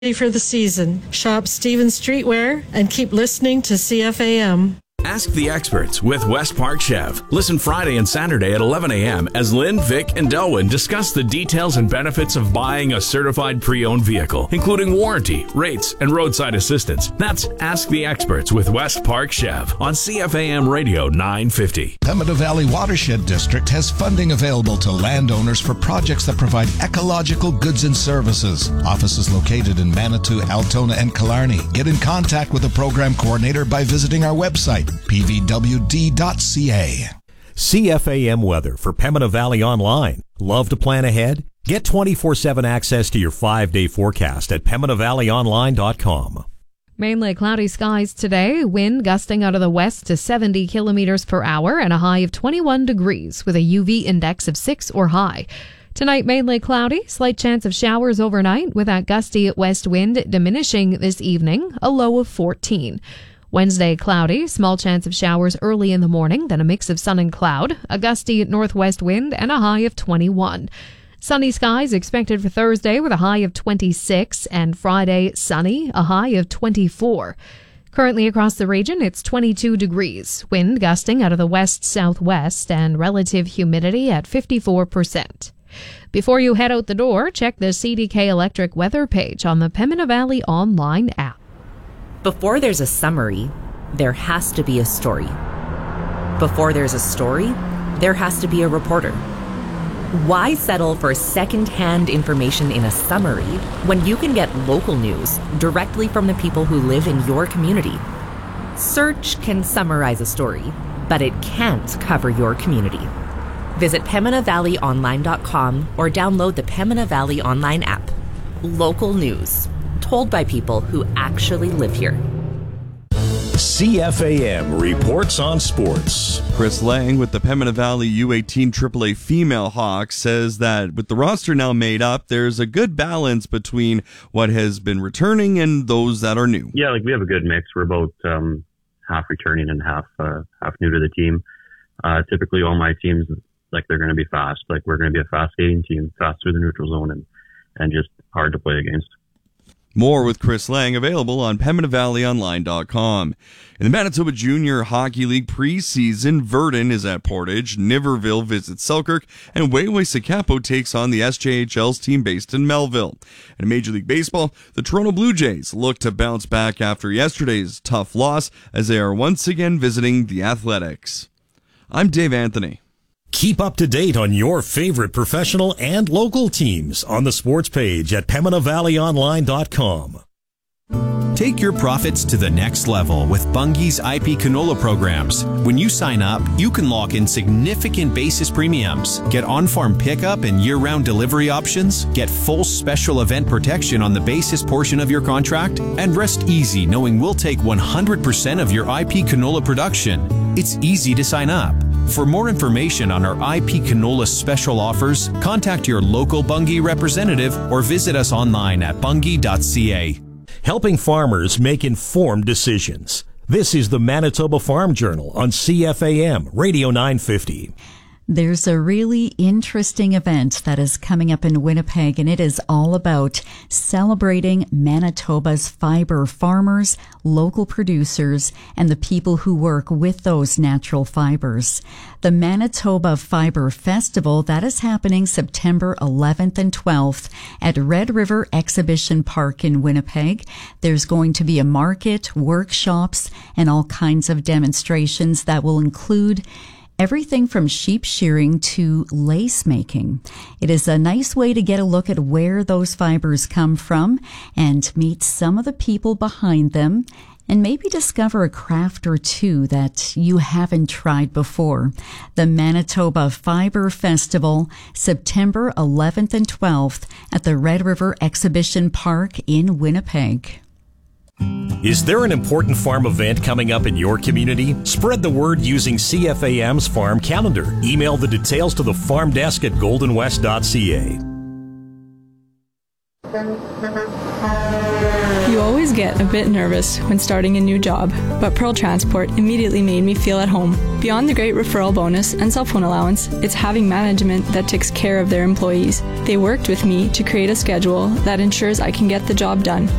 for the season. Shop Stevens Streetwear and keep listening to CFAM. Ask the Experts with West Park Chev. Listen Friday and Saturday at 11 a.m. as Lynn, Vic, and Delwyn discuss the details and benefits of buying a certified pre-owned vehicle, including warranty, rates, and roadside assistance. That's Ask the Experts with West Park Chev on CFAM Radio 950. Pembina Valley Watershed District has funding available to landowners for projects that provide ecological goods and services. Offices located in Manitou, Altona, and Killarney. Get in contact with the program coordinator by visiting our website, pvwd.ca. CFAM weather for Pembina Valley Online. Love to plan ahead? Get 24/7 access to your 5-day forecast at pembinavalleyonline.com. Mainly cloudy skies today, wind gusting out of the west to 70 kilometers per hour and a high of 21 degrees with a UV index of 6 or high. Tonight, mainly cloudy, slight chance of showers overnight with that gusty west wind diminishing this evening, a low of 14. Wednesday, cloudy, small chance of showers early in the morning, then a mix of sun and cloud, a gusty northwest wind, and a high of 21. Sunny skies expected for Thursday with a high of 26, and Friday, sunny, a high of 24. Currently across the region, it's 22 degrees, wind gusting out of the west-southwest, and relative humidity at 54%. Before you head out the door, check the CDK Electric weather page on the Pembina Valley Online app. Before there's a summary, there has to be a story. Before there's a story, there has to be a reporter. Why settle for second-hand information in a summary when you can get local news directly from the people who live in your community? Search can summarize a story, but it can't cover your community. Visit PembinaValleyOnline.com or download the Pembina Valley Online app. Local news, told by people who actually live here. CFAM reports on sports. Chris Lang with the Pembina Valley U18 AAA Female Hawks says that with the roster now made up, there's a good balance between what has been returning and those that are new. Yeah, we have a good mix. We're about half returning and half new to the team. Typically, all my teams, they're going to be fast. We're going to be a fast skating team, fast through the neutral zone and just hard to play against. More with Chris Lang, available on PembinaValleyOnline.com. In the Manitoba Junior Hockey League preseason, Verdun is at Portage, Niverville visits Selkirk, and Wayway-Sakapo takes on the SJHL's team based in Melville. In Major League Baseball, the Toronto Blue Jays look to bounce back after yesterday's tough loss as they are once again visiting the Athletics. I'm Dave Anthony. Keep up to date on your favorite professional and local teams on the sports page at PembinaValleyOnline.com. Take your profits to the next level with Bunge's IP canola programs. When you sign up, you can lock in significant basis premiums, get on-farm pickup and year-round delivery options, get full special event protection on the basis portion of your contract, and rest easy knowing we'll take 100% of your IP canola production. It's easy to sign up. For more information on our IP canola special offers, contact your local Bunge representative or visit us online at bunge.ca. Helping farmers make informed decisions. This is the Manitoba Farm Journal on CFAM Radio 950. There's a really interesting event that is coming up in Winnipeg, and it is all about celebrating Manitoba's fiber farmers, local producers, and the people who work with those natural fibers. The Manitoba Fiber Festival, that is happening September 11th and 12th at Red River Exhibition Park in Winnipeg. There's going to be a market, workshops, and all kinds of demonstrations that will include everything from sheep shearing to lace making. It is a nice way to get a look at where those fibers come from and meet some of the people behind them and maybe discover a craft or two that you haven't tried before. The Manitoba Fiber Festival, September 11th and 12th at the Red River Exhibition Park in Winnipeg. Is there an important farm event coming up in your community? Spread the word using CFAM's farm calendar. Email the details to the farm desk at goldenwest.ca. You always get a bit nervous when starting a new job, but Pearl Transport immediately made me feel at home. Beyond the great referral bonus and cell phone allowance, it's having management that takes care of their employees. They worked with me to create a schedule that ensures I can get the job done.